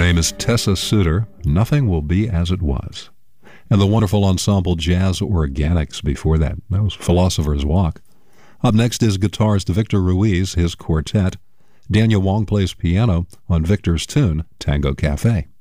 name is Tessa Suter. Nothing Will Be As It Was. And the wonderful ensemble Jazz Organics before that. That was Philosopher's Walk. Up next is guitarist Victor Ruiz, his quartet. Daniel Wong plays piano on Victor's tune, Tango Cafe.